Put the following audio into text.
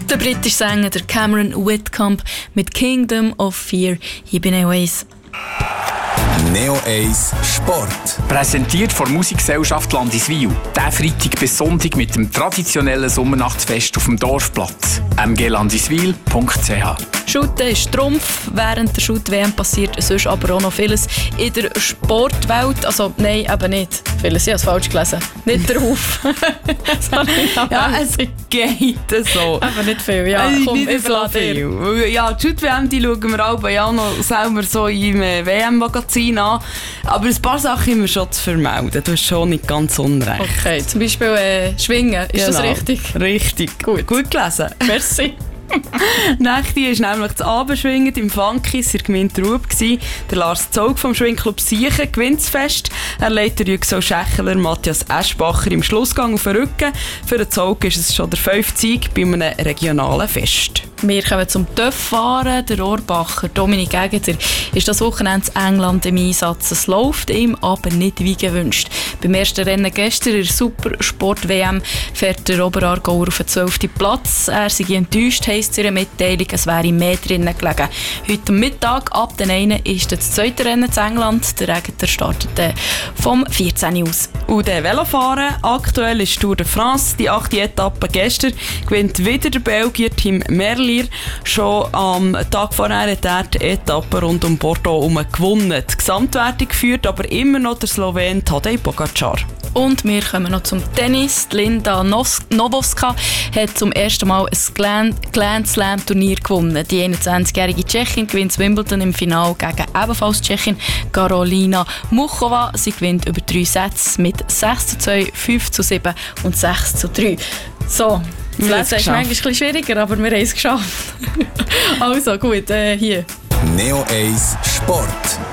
Der britische Sänger der Cameron Whitcomb mit Kingdom of Fear hier bei Neo 1. Neo 1 Sport. Präsentiert von Musikgesellschaft Landiswil. Der Freitag bis Sonntag mit dem traditionellen Sommernachtsfest auf dem Dorfplatz. mglandiswil.ch. Shooten ist Trumpf. Während der Shoot-WM passiert sonst aber auch noch vieles in der Sportwelt. Also, nein, eben nicht. Vieles, ich habe es falsch gelesen. Nicht drauf. Ja, es geht so. Aber nicht viel, ja. Komm, nicht so viel. Ja, die Shoot-WM schauen wir auch ja noch selber so im WM-Magazin an. Aber ein paar Sachen haben wir schon zu vermelden. Du hast schon nicht ganz unrecht. Okay, zum Beispiel Schwingen. Ist das richtig? Richtig. Gut gelesen. Merci. Nächste war nämlich das Abendschwingen im Funkis in der Gemeinde Rueb. Der Lars Zog vom Schwingclub Siechen gewinnt das Fest. Er leitet der Yüksel Schächeler, Matthias Eschbacher im Schlussgang auf den Rücken. Für den Zog ist es schon der 5. Sieg bei einem regionalen Fest. Wir kommen zum Töff-Fahren. Der Rohrbacher Dominik Egeder ist das Wochenende in England im Einsatz. Es läuft ihm aber nicht wie gewünscht. Beim ersten Rennen gestern in der Supersport-WM fährt der Oberaargauer auf den 12. Platz. Er sei enttäuscht, heisst in ihrer Mitteilung, es wäre mehr drinnen gelegen. Heute Mittag ab den 1 ist das zweite Rennen in England. Der Egeder startet vom 14 aus. Und der Velofahren. Aktuell ist Tour de France. Die 8. Etappe gestern gewinnt wieder der Belgier Tim Merlier. Schon am Tag vorher hat er die Etappe rund um Bordeaux gewonnen. Die Gesamtwertung führt aber immer noch der Slowen Tadej Pogačar. Und wir kommen noch zum Tennis. Linda Novoska hat zum ersten Mal ein Grand Slam Turnier gewonnen. Die 21-jährige Tschechin gewinnt Wimbledon im Finale gegen ebenfalls Tschechin Karolina Muchova. Sie gewinnt über 3 Sätze mit 6:2, 5:7 und 6:3. So, das Lesen ist manchmal ein bisschen schwieriger, aber wir haben es geschafft. Also gut, hier. Neo 1 Sport.